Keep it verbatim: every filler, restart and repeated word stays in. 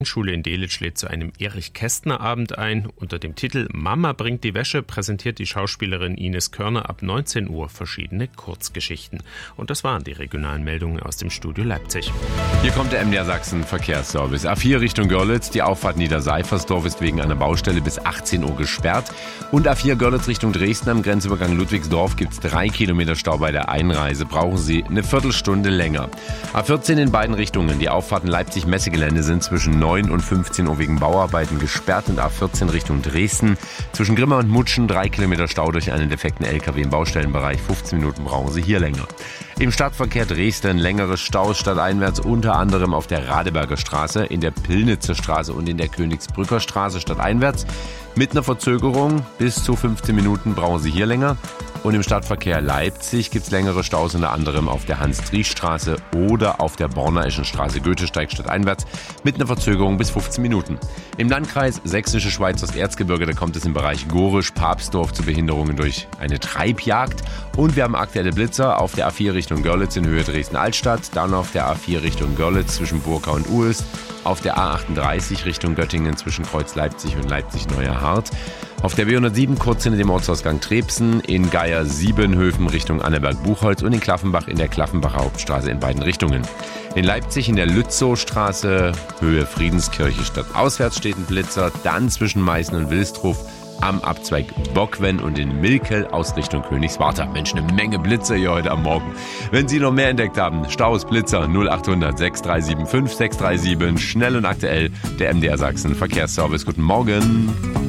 Schule in Delitzsch lädt zu einem Erich-Kästner-Abend ein. Unter dem Titel Mama bringt die Wäsche präsentiert die Schauspielerin Ines Körner ab neunzehn Uhr verschiedene Kurzgeschichten. Und das waren die regionalen Meldungen aus dem Studio Leipzig. Hier kommt der M D R Sachsen Verkehrsservice. A vier Richtung Görlitz, die Auffahrt Niederseifersdorf ist wegen einer Baustelle bis achtzehn Uhr gesperrt. Und A vier Görlitz Richtung Dresden am Grenzübergang Ludwigsdorf gibt es drei Kilometer Stau bei der Einreise. Brauchen Sie eine Viertelstunde länger. A vierzehn in beiden Richtungen. Die Auffahrten Leipzig-Messegelände sind zwischen neun und fünfzehn Uhr wegen Bauarbeiten gesperrt und A vierzehn Richtung Dresden. Zwischen Grimma und Mutschen drei Kilometer Stau durch einen defekten L K W im Baustellenbereich. fünfzehn Minuten brauchen Sie hier länger. Im Stadtverkehr Dresden längere Staus stadteinwärts, unter anderem auf der Radeberger Straße, in der Pillnitzer Straße und in der Königsbrücker Straße stadteinwärts. Mit einer Verzögerung bis zu fünfzehn Minuten brauchen Sie hier länger. Und im Stadtverkehr Leipzig gibt es längere Staus, unter anderem auf der Hans-Driesch-Straße oder auf der Bornaischen Straße Goethesteig stadteinwärts mit einer Verzögerung bis fünfzehn Minuten. Im Landkreis Sächsische Schweiz Osterzgebirge, da kommt es im Bereich Gorisch-Papsdorf zu Behinderungen durch eine Treibjagd. Und wir haben aktuelle Blitzer auf der A vier Richtung Görlitz in Höhe Dresden-Altstadt, dann auf der A vier Richtung Görlitz zwischen Burgau und Uelst, auf der A achtunddreißig Richtung Göttingen zwischen Kreuz Leipzig und Leipzig-Neuerhardt, auf der B hundertsieben kurz hinter dem Ortsausgang Trebsen, in Geier Siebenhöfen Richtung Anneberg-Buchholz und in Klaffenbach in der Klaffenbacher Hauptstraße in beiden Richtungen. In Leipzig in der Lützowstraße Höhe Friedenskirche statt auswärts steht ein Blitzer, dann zwischen Meißen und Wilstrow am Abzweig Bockwen und in Milkel aus Richtung Königswartha. Mensch, eine Menge Blitzer hier heute am Morgen. Wenn Sie noch mehr entdeckt haben, Staus, Blitzer null achthundert sechs drei sieben fünf sechs drei sieben, schnell und aktuell der M D R Sachsen Verkehrsservice. Guten Morgen.